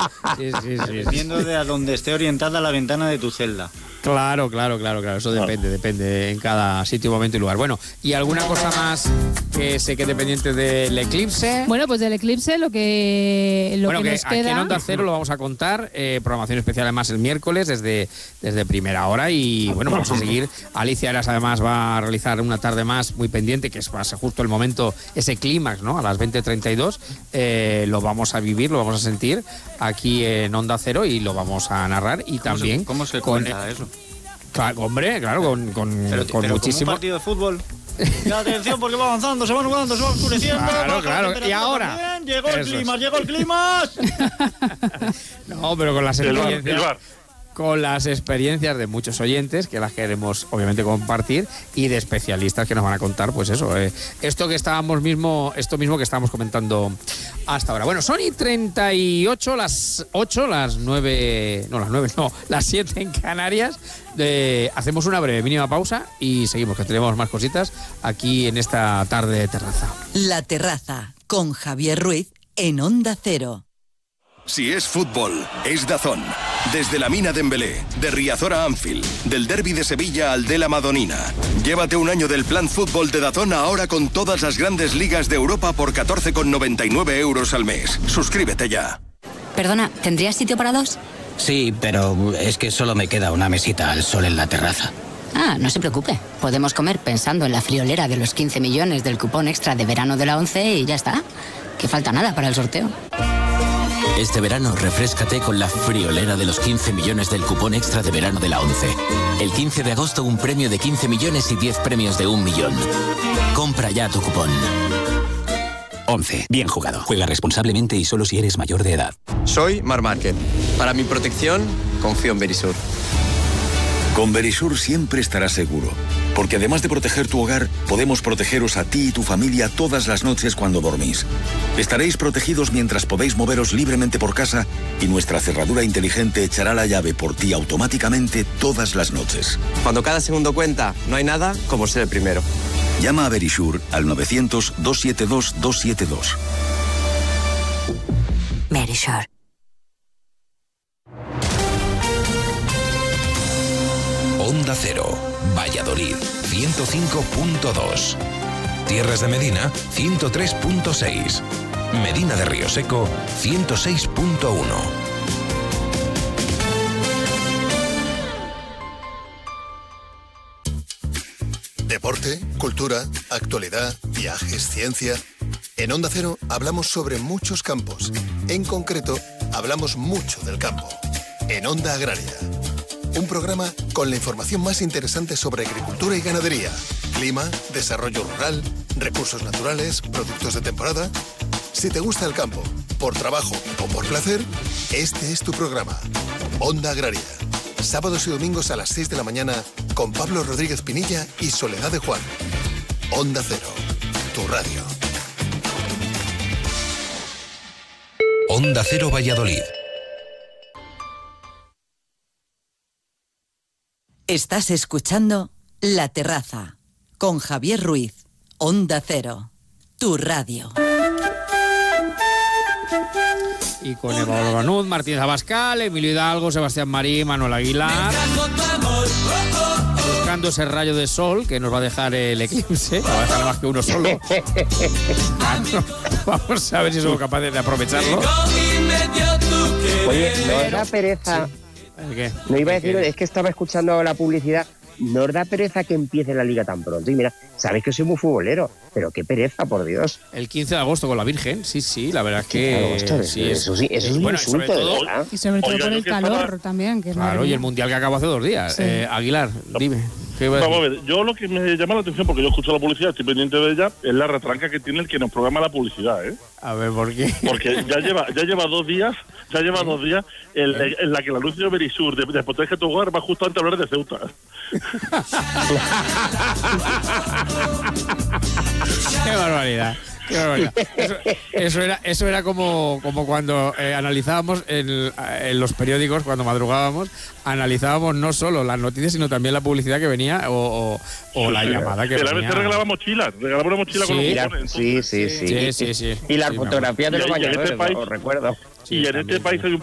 Sí. Dependiendo de a donde esté orientada la ventana de tu celda. Claro. Eso depende en cada sitio, momento y lugar. Bueno, ¿y alguna cosa más que se quede pendiente del eclipse? Bueno, pues del eclipse lo que nos queda... Aquí en Onda Cero lo vamos a contar, programación especial además el miércoles desde primera hora y bueno, vamos a seguir. Alicia Eras además va a realizar una tarde más muy pendiente, que es justo el momento, ese clímax, ¿no? A las 20:32 lo vamos a vivir, lo vamos a sentir aquí en Onda Cero y lo vamos a narrar y también... ¿Cómo se cuenta eso? Claro, hombre, con muchísimo... ¿Como un partido de fútbol? Y atención porque va avanzando, se va nublando, se va oscureciendo. Claro. Y ahora... Llegó el clima. No, pero con las experiencias... Con las experiencias de muchos oyentes, que las queremos obviamente compartir, y de especialistas que nos van a contar, pues eso, esto mismo que estábamos comentando hasta ahora. Bueno, son y 38, las 8, las 9 las 7 en Canarias. Hacemos una breve mínima pausa y seguimos, que tenemos más cositas aquí en esta tarde de terraza. La Terraza, con Javier Ruiz en Onda Cero. Si es fútbol, es DAZN. Desde la Mina Dembélé, de Riazor a Anfield, del Derbi de Sevilla al de la Madonina. Llévate un año del plan fútbol de DAZN ahora con todas las grandes ligas de Europa por 14,99 € al mes. Suscríbete ya. Perdona, ¿tendrías sitio para dos? Sí, pero es que solo me queda una mesita al sol en la terraza. Ah, no se preocupe. Podemos comer pensando en la friolera de los 15 millones del cupón extra de verano de la ONCE y ya está. Que falta nada para el sorteo. Este verano, refréscate con la friolera de los 15 millones del cupón extra de verano de la ONCE. El 15 de agosto, un premio de 15 millones y 10 premios de 1 millón. Compra ya tu cupón. ONCE. Bien jugado. Juega responsablemente y solo si eres mayor de edad. Soy Marc Márquez. Para mi protección, confío en Verisur. Con Verisur siempre estarás seguro, porque además de proteger tu hogar, podemos protegeros a ti y tu familia todas las noches cuando dormís. Estaréis protegidos mientras podéis moveros libremente por casa y nuestra cerradura inteligente echará la llave por ti automáticamente todas las noches. Cuando cada segundo cuenta, no hay nada como ser el primero. Llama a Verisur al 900-272-272. Verisur. Onda Cero, Valladolid, 105.2. Tierras de Medina, 103.6. Medina de Río Seco, 106.1. Deporte, cultura, actualidad, viajes, ciencia. En Onda Cero hablamos sobre muchos campos. En concreto, hablamos mucho del campo. En Onda Agraria. Un programa con la información más interesante sobre agricultura y ganadería, clima, desarrollo rural, recursos naturales, productos de temporada. Si te gusta el campo, por trabajo o por placer, este es tu programa. Onda Agraria. Sábados y domingos a las 6 de la mañana con Pablo Rodríguez Pinilla y Soledad de Juan. Onda Cero, tu radio. Onda Cero Valladolid. Estás escuchando La Terraza, con Javier Ruiz, Onda Cero, tu radio. Y con Eva Olganuz, Martínez Abascal, Emilio Hidalgo, Sebastián Marín, Manuel Aguilar. Buscando ese rayo de sol que nos va a dejar el eclipse. No va a dejar más que uno solo. Vamos a ver si somos capaces de aprovecharlo. Oye, ¿nos da pereza? ¿Qué? No iba a decir, es que estaba escuchando la publicidad. ¿Nos da pereza que empiece la liga tan pronto? Y mira, sabéis que soy muy futbolero, pero qué pereza, por Dios. El 15 de agosto con la Virgen, sí, la verdad es que... Eso es un bueno, insulto, todo, ¿verdad? Y sobre todo por el calor también. Que claro, y el Mundial que acabó hace 2 días. Sí. Aguilar, dime. Vamos a ver, yo lo que me llama la atención, porque yo escucho la publicidad, estoy pendiente de ella, es la retranca que tiene el que nos programa la publicidad, ¿eh? A ver, ¿por qué? Porque ya lleva 2 días en la que el anuncio de Verisur de Protege tu Hogar va justo antes de hablar de Ceuta. Qué barbaridad. Eso era como cuando analizábamos en los periódicos, cuando madrugábamos, analizábamos no solo las noticias, sino también la publicidad que venía o la llamada que venía. A veces regalaba mochila una mochila con los cupones. Sí. Y las fotografías de los bañadores, os recuerdo. Y en este país hay un